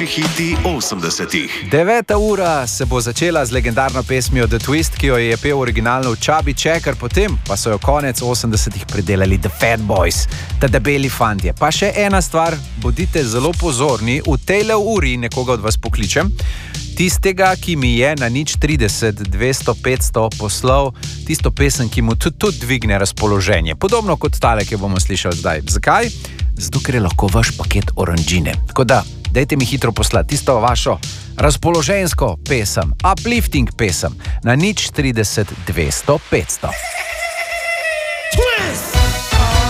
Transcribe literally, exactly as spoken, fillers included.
največji hiti osemdesetih. Deveta ura se bo začela z legendarno pesmijo The Twist, ki jo je pel originalno Chubby Checker, potem pa so jo konec osemdesetih predelali The Fat Boys, ta debeli fantje. Pa še ena stvar, bodite zelo pozorni, v tejle uri nekoga od vas pokličem, tistega, ki mi je na nič trideset, dvesto, petsto poslal tisto pesem, ki mu tudi, tudi dvigne razpoloženje. Podobno kot tale, ki bomo slišali zdaj. Zakaj? Zato, ker je lahko vaš paket oranžine. Tako da, dajte mi hitro poslati tisto vašo razpoloženjsko pesem, uplifting pesem na nič trideset, dvesto, petsto. Twist!